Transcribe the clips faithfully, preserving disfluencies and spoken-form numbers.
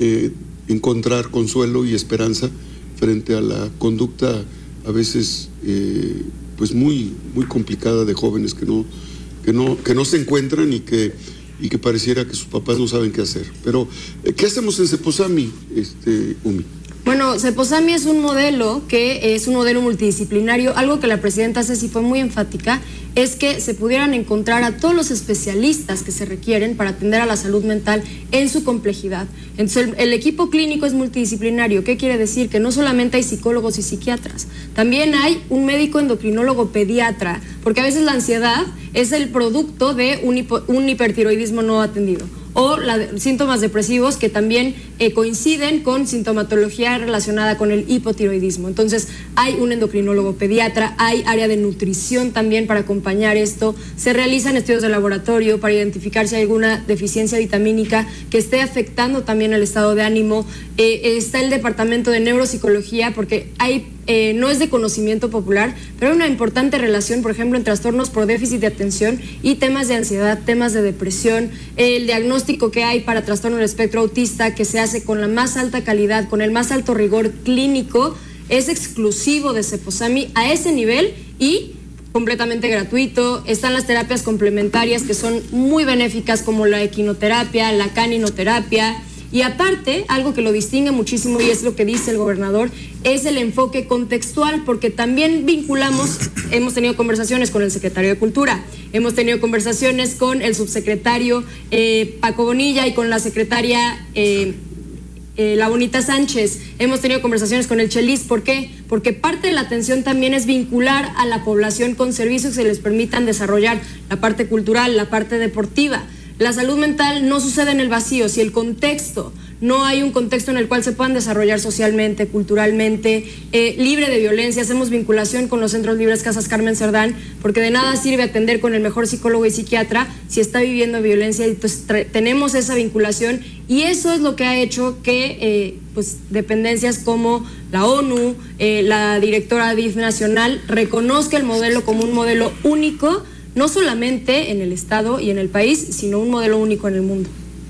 eh, encontrar consuelo y esperanza frente a la conducta a veces eh, pues muy, muy complicada de jóvenes que no, que no, que no se encuentran y que, y que pareciera que sus papás no saben qué hacer. Pero, ¿qué hacemos en Ceposami, este, Umi? Bueno, Ceposami es un modelo que es un modelo multidisciplinario. Algo que la presidenta Ceci fue muy enfática es que se pudieran encontrar a todos los especialistas que se requieren para atender a la salud mental en su complejidad. Entonces, el, el equipo clínico es multidisciplinario. ¿Qué quiere decir? Que no solamente hay psicólogos y psiquiatras, también hay un médico endocrinólogo pediatra, porque a veces la ansiedad es el producto de un, hipo, un hipertiroidismo no atendido, o la, síntomas depresivos que también eh, coinciden con sintomatología relacionada con el hipotiroidismo. Entonces hay un endocrinólogo pediatra, hay área de nutrición también para acompañar esto, se realizan estudios de laboratorio para identificar si hay alguna deficiencia vitamínica que esté afectando también el estado de ánimo, eh, está el departamento de neuropsicología, porque hay Eh, no es de conocimiento popular, pero hay una importante relación, por ejemplo, en trastornos por déficit de atención y temas de ansiedad, temas de depresión, eh, el diagnóstico que hay para trastorno del espectro autista, que se hace con la más alta calidad, con el más alto rigor clínico, es exclusivo de Ceposami a ese nivel y completamente gratuito. Están las terapias complementarias que son muy benéficas, como la equinoterapia, la caninoterapia. Y aparte, algo que lo distingue muchísimo, y es lo que dice el gobernador, es el enfoque contextual, porque también vinculamos, hemos tenido conversaciones con el secretario de Cultura, hemos tenido conversaciones con el subsecretario eh, Paco Bonilla y con la secretaria eh, eh, La Bonita Sánchez, hemos tenido conversaciones con el Chelis. ¿Por qué? Porque parte de la atención también es vincular a la población con servicios que se les permitan desarrollar la parte cultural, la parte deportiva. La salud mental no sucede en el vacío. Si el contexto, no hay un contexto en el cual se puedan desarrollar socialmente, culturalmente, eh, libre de violencia. Hacemos vinculación con los centros libres Casas Carmen Cerdán, porque de nada sirve atender con el mejor psicólogo y psiquiatra si está viviendo violencia. Y pues tenemos esa vinculación, y eso es lo que ha hecho que eh, pues dependencias como la ONU, eh, la directora D I F nacional, reconozca el modelo como un modelo único, no solamente en el Estado y en el país, sino un modelo único en el mundo.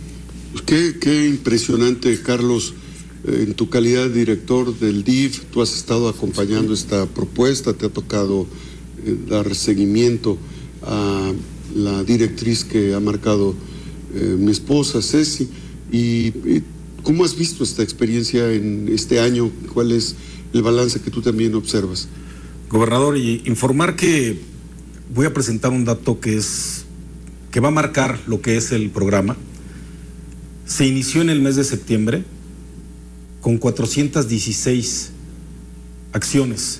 Qué, qué impresionante, Carlos. En tu calidad de director del D I F, tú has estado acompañando esta propuesta, te ha tocado eh, dar seguimiento a la directriz que ha marcado eh, mi esposa, Ceci. Y, y ¿cómo has visto esta experiencia en este año? ¿Cuál es el balance que tú también observas? Gobernador, y informar que voy a presentar un dato que es que va a marcar lo que es el programa. Se inició en el mes de septiembre con cuatrocientas dieciséis acciones,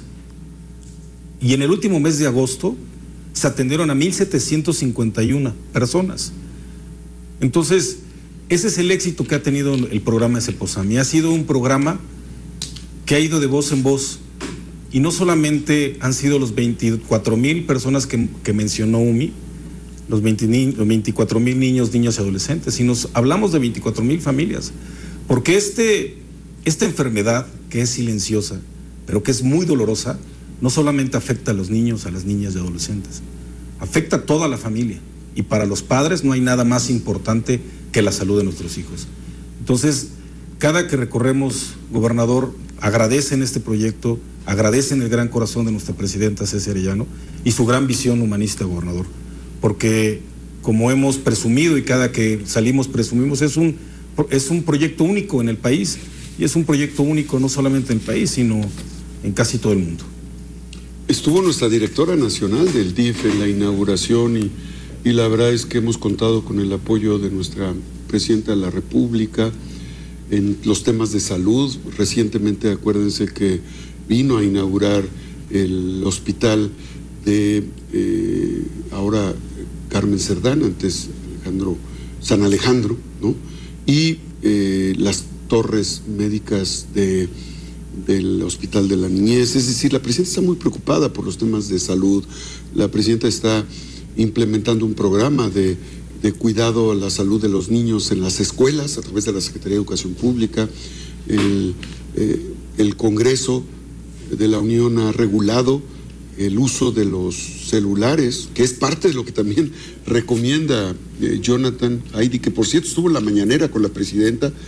y en el último mes de agosto se atendieron a mil setecientas cincuenta y una personas. Entonces, ese es el éxito que ha tenido el programa de Ceposami. Ha sido un programa que ha ido de voz en voz. Y no solamente han sido los veinticuatro mil personas que, que mencionó Umi, los, veinte, los veinticuatro mil niños, niñas y adolescentes, sino hablamos de veinticuatro mil familias. Porque este, esta enfermedad, que es silenciosa, pero que es muy dolorosa, no solamente afecta a los niños, a las niñas y adolescentes, afecta a toda la familia. Y para los padres no hay nada más importante que la salud de nuestros hijos. Entonces, cada que recorremos, gobernador, agradecen este proyecto, agradecen el gran corazón de nuestra presidenta Ceci Arellano y su gran visión humanista, gobernador, porque como hemos presumido y cada que salimos presumimos, es un, es un proyecto único en el país, y es un proyecto único no solamente en el país, sino en casi todo el mundo. Estuvo nuestra directora nacional del D I F en la inauguración, y, y la verdad es que hemos contado con el apoyo de nuestra presidenta de la República en los temas de salud. Recientemente, acuérdense que vino a inaugurar el hospital de eh, ahora Carmen Cerdán, antes Alejandro, San Alejandro, ¿no? Y eh, las torres médicas de, del Hospital de la Niñez. Es decir, la presidenta está muy preocupada por los temas de salud. La presidenta está implementando un programa de, de cuidado a la salud de los niños en las escuelas a través de la Secretaría de Educación Pública. El, eh, el Congreso de la Unión ha regulado el uso de los celulares, que es parte de lo que también recomienda eh, Jonathan Aidi, que por cierto estuvo en la mañanera con la presidenta